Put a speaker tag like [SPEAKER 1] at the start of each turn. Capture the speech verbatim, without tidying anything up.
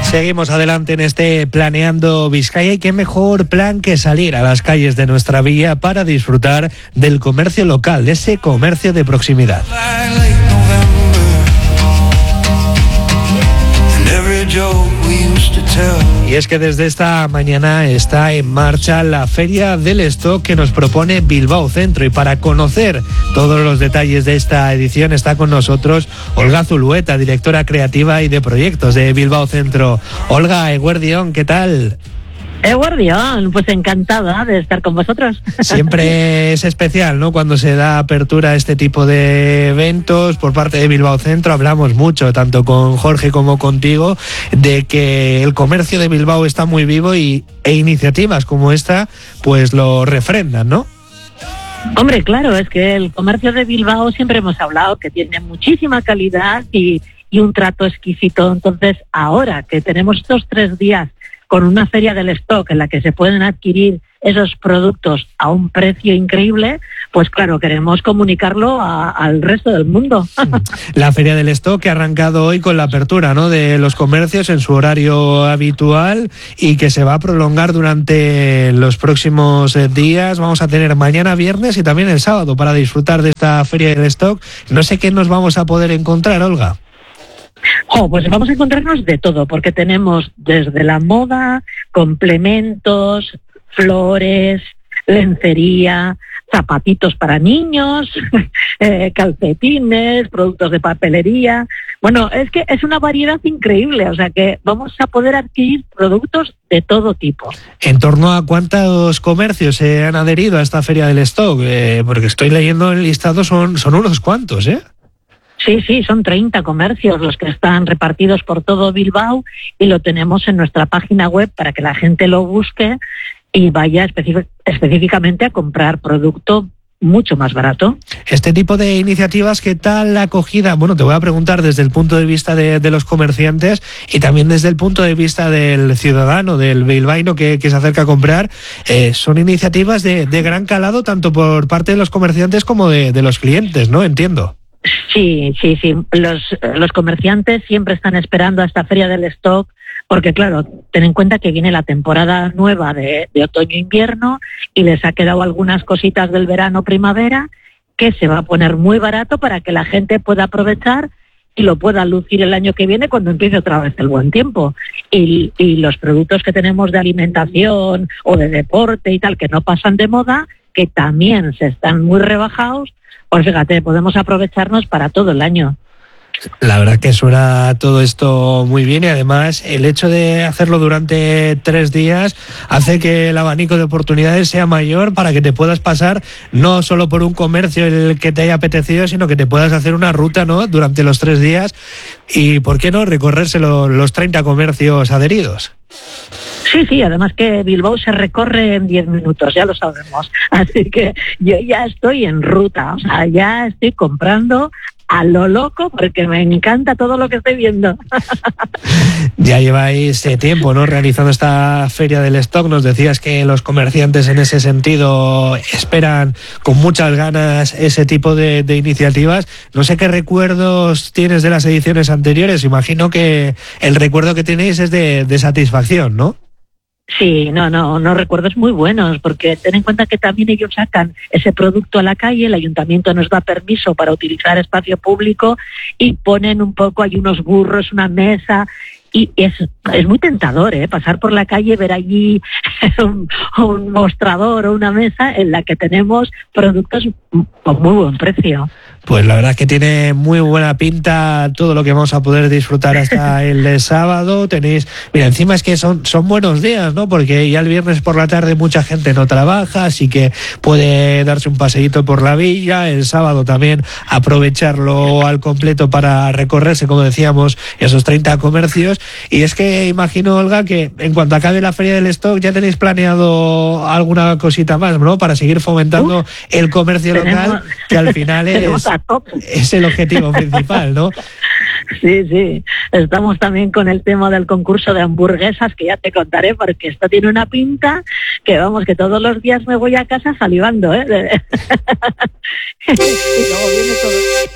[SPEAKER 1] Seguimos adelante en este Planeando Vizcaya y qué mejor plan que salir a las calles de nuestra villa para disfrutar del comercio local, de ese comercio de proximidad. Y es que desde esta mañana está en marcha la Feria del Stock que nos propone Bilbao Centro, y para conocer todos los detalles de esta edición está con nosotros Olga Zulueta, directora creativa y de proyectos de Bilbao Centro. Olga, eguerdión, ¿qué tal?
[SPEAKER 2] Eguerdión, pues encantada de estar con vosotros.
[SPEAKER 1] Siempre es especial, ¿no?, cuando se da apertura a este tipo de eventos por parte de Bilbao Centro. Hablamos mucho, tanto con Jorge como contigo, de que el comercio de Bilbao está muy vivo y, e iniciativas como esta pues lo refrendan, ¿no?
[SPEAKER 2] Hombre, claro, es que el comercio de Bilbao siempre hemos hablado que tiene muchísima calidad y, y un trato exquisito. Entonces, ahora que tenemos estos tres días con una feria del stock en la que se pueden adquirir esos productos a un precio increíble, pues claro, queremos comunicarlo a, al resto del mundo.
[SPEAKER 1] La feria del stock que ha arrancado hoy con la apertura, ¿no?, de los comercios en su horario habitual y que se va a prolongar durante los próximos días. Vamos a tener mañana viernes y también el sábado para disfrutar de esta feria del stock. No sé qué nos vamos a poder encontrar, Olga.
[SPEAKER 2] Oh, pues vamos a encontrarnos de todo, porque tenemos desde la moda, complementos, flores, lencería, zapatitos para niños, eh, calcetines, productos de papelería. Bueno, es que es una variedad increíble, o sea que vamos a poder adquirir productos de todo tipo.
[SPEAKER 1] ¿En torno a cuántos comercios se han adherido a esta feria del stock? Eh, porque estoy leyendo el listado, son, son unos cuantos, ¿eh?
[SPEAKER 2] Sí, sí, son treinta comercios los que están repartidos por todo Bilbao y lo tenemos en nuestra página web para que la gente lo busque y vaya específic- específicamente a comprar producto mucho más barato.
[SPEAKER 1] Este tipo de iniciativas, ¿qué tal la acogida? Bueno, te voy a preguntar desde el punto de vista de, de los comerciantes y también desde el punto de vista del ciudadano, del bilbaíno que, que se acerca a comprar. Eh, son iniciativas de, de gran calado tanto por parte de los comerciantes como de, de los clientes, ¿no? Entiendo.
[SPEAKER 2] Sí, sí, sí. Los, los comerciantes siempre están esperando a esta feria del stock porque, claro, ten en cuenta que viene la temporada nueva de, de otoño-invierno y les ha quedado algunas cositas del verano-primavera que se va a poner muy barato para que la gente pueda aprovechar y lo pueda lucir el año que viene cuando empiece otra vez el buen tiempo. Y, y los productos que tenemos de alimentación o de deporte y tal, que no pasan de moda, que también se están muy rebajados, pues fíjate, podemos aprovecharnos para todo el año.
[SPEAKER 1] La verdad que suena todo esto muy bien y además el hecho de hacerlo durante tres días hace que el abanico de oportunidades sea mayor para que te puedas pasar no solo por un comercio el que te haya apetecido, sino que te puedas hacer una ruta, ¿no?, durante los tres días y, ¿por qué no?, recorrerse lo, los treinta comercios adheridos.
[SPEAKER 2] Sí, sí, además que Bilbao se recorre en diez minutos, ya lo sabemos. Así que yo ya estoy en ruta, o sea, ya estoy comprando a lo loco porque me encanta todo lo que estoy viendo.
[SPEAKER 1] Ya lleváis eh, tiempo, ¿no?, realizando esta feria del stock. Nos decías que los comerciantes en ese sentido esperan con muchas ganas ese tipo de, de iniciativas. No sé qué recuerdos tienes de las ediciones anteriores. Imagino que el recuerdo que tenéis es de, de satisfacción, ¿no?
[SPEAKER 2] Sí, no, no, no recuerdos muy buenos, porque ten en cuenta que también ellos sacan ese producto a la calle, el ayuntamiento nos da permiso para utilizar espacio público y ponen un poco, hay unos burros, una mesa, y es, es muy tentador, ¿eh?, pasar por la calle, ver allí un, un mostrador o una mesa en la que tenemos productos con muy buen precio.
[SPEAKER 1] Pues la verdad es que tiene muy buena pinta todo lo que vamos a poder disfrutar hasta el sábado. Tenéis, mira, encima es que son, son buenos días, ¿no? Porque ya el viernes por la tarde mucha gente no trabaja, así que puede darse un paseíto por la villa. El sábado también aprovecharlo al completo para recorrerse, como decíamos, esos treinta comercios. Y es que imagino, Olga, que en cuanto acabe la feria del stock ya tenéis planeado alguna cosita más, ¿no?, para seguir fomentando uh, el comercio tenemos, local, que al final es... Es el objetivo principal, ¿no?
[SPEAKER 2] Sí, sí. Estamos también con el tema del concurso de hamburguesas, que ya te contaré, porque esto tiene una pinta que, vamos, que todos los días me voy a casa salivando, ¿eh? Y luego viene todo...